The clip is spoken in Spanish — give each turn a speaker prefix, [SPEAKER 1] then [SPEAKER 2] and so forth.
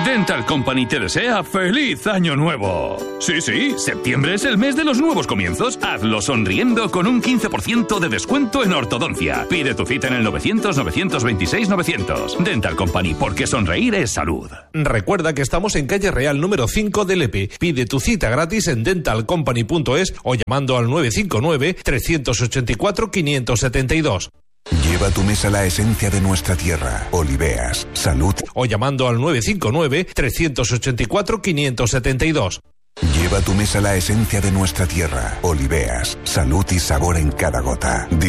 [SPEAKER 1] Dental Company te desea ¡Feliz Año Nuevo! Sí, septiembre es el mes de los nuevos comienzos. Hazlo sonriendo con un 15% de descuento en ortodoncia. Pide tu cita en el 900-926-900. Dental Company, porque sonreír es salud.
[SPEAKER 2] Recuerda que estamos en calle Real número 5 de Lepe. Pide tu cita gratis en dentalcompany.es o llamando al 959-384-572.
[SPEAKER 3] Lleva a tu mesa la esencia de nuestra tierra. Oliveas, salud.
[SPEAKER 2] O llamando al 959-384-572.
[SPEAKER 3] Lleva a tu mesa la esencia de nuestra tierra. Oliveas, salud y sabor en cada gota.